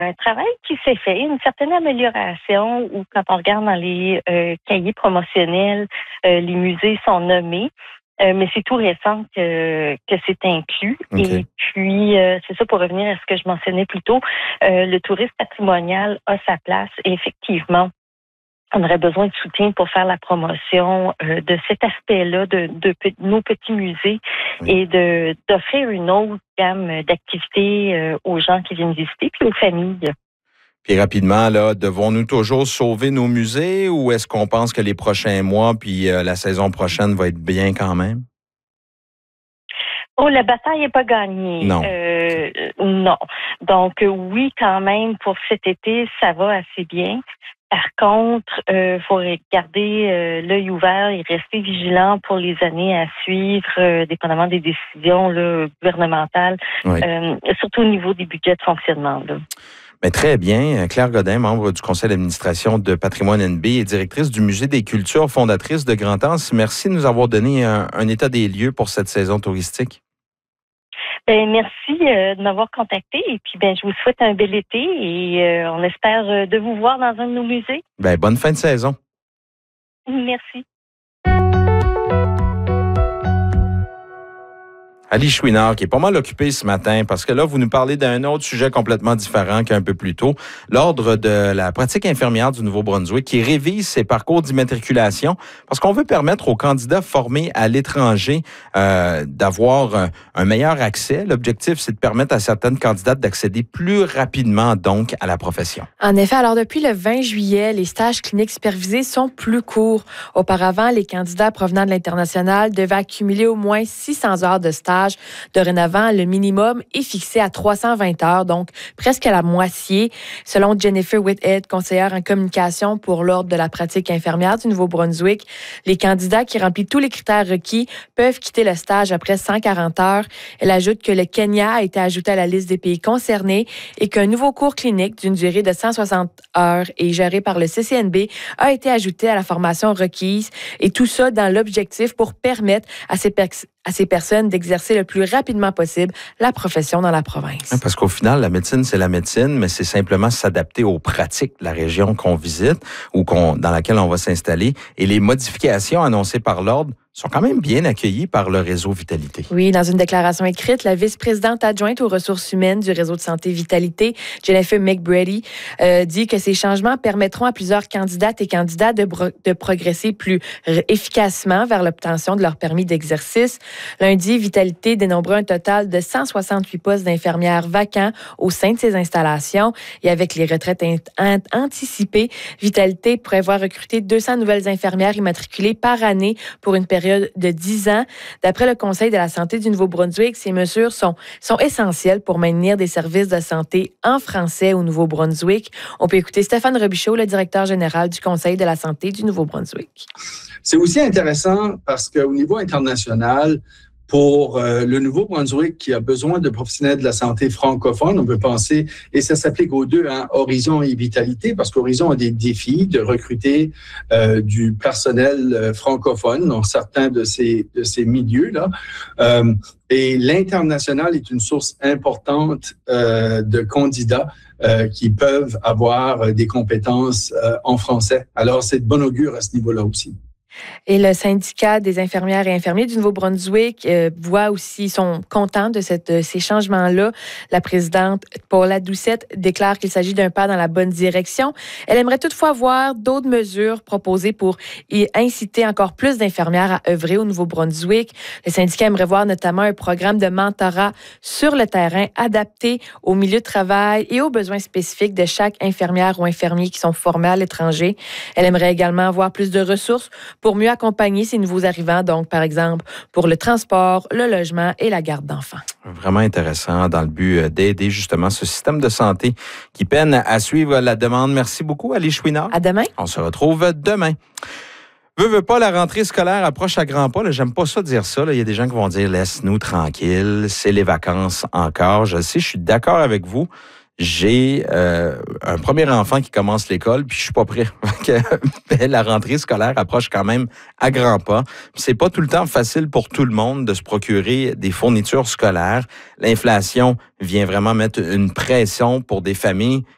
un travail qui s'est fait, une certaine amélioration où quand on regarde dans les cahiers promotionnels, les musées sont nommés. Mais c'est tout récent que c'est inclus. Okay. Et puis, c'est ça pour revenir à ce que je mentionnais plus tôt, le tourisme patrimonial a sa place et effectivement, on aurait besoin de soutien pour faire la promotion de cet aspect-là de nos petits musées et d'offrir une autre gamme d'activités aux gens qui viennent visiter puis aux familles. Puis rapidement, là, devons-nous toujours sauver nos musées ou est-ce qu'on pense que les prochains mois puis la saison prochaine va être bien quand même? Oh, la bataille n'est pas gagnée. Non. Non. Donc, oui, quand même, pour cet été, ça va assez bien. Par contre, faut garder l'œil ouvert et rester vigilant pour les années à suivre, dépendamment des décisions là, gouvernementales, surtout au niveau des budgets de fonctionnement. Là. Mais très bien. Claire Godin, membre du conseil d'administration de Patrimoine NB et directrice du Musée des cultures, fondatrice de Grand-Anse. Merci de nous avoir donné un état des lieux pour cette saison touristique. Merci de m'avoir contacté et puis je vous souhaite un bel été et on espère de vous voir dans un de nos musées. Bonne fin de saison. Merci. Ali Chouinard, qui est pas mal occupé ce matin, parce que là, vous nous parlez d'un autre sujet complètement différent qu'un peu plus tôt. L'Ordre de la pratique infirmière du Nouveau-Brunswick qui révise ses parcours d'immatriculation parce qu'on veut permettre aux candidats formés à l'étranger d'avoir un meilleur accès. L'objectif, c'est de permettre à certaines candidates d'accéder plus rapidement, donc, à la profession. En effet, alors depuis le 20 juillet, les stages cliniques supervisés sont plus courts. Auparavant, les candidats provenant de l'international devaient accumuler au moins 600 heures de stage. Dorénavant, le minimum est fixé à 320 heures, donc presque à la moitié. Selon Jennifer Whithead, conseillère en communication pour l'Ordre de la pratique infirmière du Nouveau-Brunswick, les candidats qui remplissent tous les critères requis peuvent quitter le stage après 140 heures. Elle ajoute que le Kenya a été ajouté à la liste des pays concernés et qu'un nouveau cours clinique d'une durée de 160 heures et géré par le CCNB a été ajouté à la formation requise. Et tout ça dans l'objectif pour permettre à ces personnes d'exercer le plus rapidement possible la profession dans la province. Parce qu'au final, la médecine, c'est la médecine, mais c'est simplement s'adapter aux pratiques de la région qu'on visite ou dans laquelle on va s'installer. Et les modifications annoncées par l'Ordre sont quand même bien accueillis par le réseau Vitalité. Oui, dans une déclaration écrite, la vice-présidente adjointe aux ressources humaines du réseau de santé Vitalité, Jennifer McBrady, dit que ces changements permettront à plusieurs candidates et candidats de progresser plus efficacement vers l'obtention de leur permis d'exercice. Lundi, Vitalité dénombrait un total de 168 postes d'infirmières vacants au sein de ces installations. Et avec les retraites anticipées, Vitalité prévoit recruter 200 nouvelles infirmières immatriculées par année pour une période de 10 ans. D'après le Conseil de la santé du Nouveau-Brunswick, ces mesures sont essentielles pour maintenir des services de santé en français au Nouveau-Brunswick. On peut écouter Stéphane Robichaud, le directeur général du Conseil de la santé du Nouveau-Brunswick. C'est aussi intéressant parce qu'au niveau international, pour le Nouveau-Brunswick qui a besoin de professionnels de la santé francophones, on peut penser, et ça s'applique aux deux, Horizon et Vitalité, parce qu'Horizon a des défis de recruter du personnel francophone dans certains de ces milieux-là. Et l'international est une source importante de candidats qui peuvent avoir des compétences en français. Alors, c'est de bon augure à ce niveau-là aussi. Et le syndicat des infirmières et infirmiers du Nouveau-Brunswick sont contents de ces changements-là. La présidente Paula Doucette déclare qu'il s'agit d'un pas dans la bonne direction. Elle aimerait toutefois voir d'autres mesures proposées pour inciter encore plus d'infirmières à œuvrer au Nouveau-Brunswick. Le syndicat aimerait voir notamment un programme de mentorat sur le terrain adapté au milieu de travail et aux besoins spécifiques de chaque infirmière ou infirmier qui sont formés à l'étranger. Elle aimerait également avoir plus de ressources pour mieux accompagner ces nouveaux arrivants, donc par exemple pour le transport, le logement et la garde d'enfants. Vraiment intéressant dans le but d'aider justement ce système de santé qui peine à suivre la demande. Merci beaucoup, Ali Chouinard. À demain. On se retrouve demain. Veux pas, la rentrée scolaire approche à grands pas. Là, j'aime pas ça dire ça. Là. Il y a des gens qui vont dire « laisse-nous tranquille, c'est les vacances encore ». Je sais, je suis d'accord avec vous. J'ai un premier enfant qui commence l'école, puis je suis pas prêt. La rentrée scolaire approche quand même à grands pas. C'est pas tout le temps facile pour tout le monde de se procurer des fournitures scolaires. L'inflation vient vraiment mettre une pression pour des familles